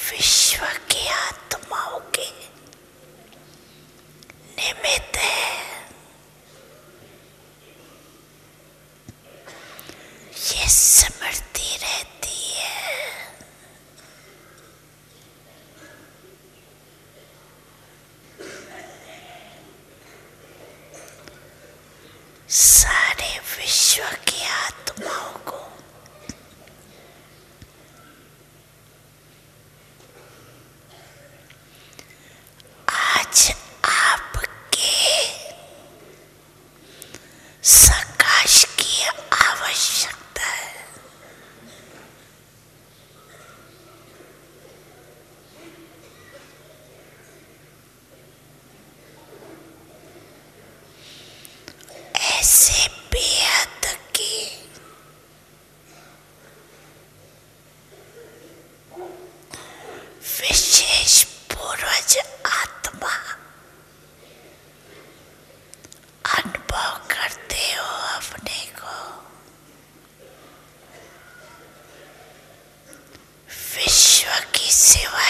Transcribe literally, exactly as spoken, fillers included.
विश्व की आत्माओं के निमित्त है। ये स्मृति रहती है। सारे विश्व की आत्माओं को आज आपके सकाश की आवश्यकता है। ऐसे बेहद की विशेष पूर्वज आत्मा अनुभव करते हो अपने को। विश्व की सिवा